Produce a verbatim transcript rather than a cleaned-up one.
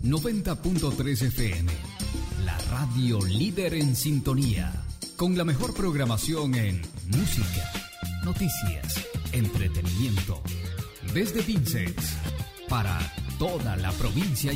noventa punto tres F M, la radio líder en sintonía, con la mejor programación en música, noticias, entretenimiento, desde Pinces, para toda la provincia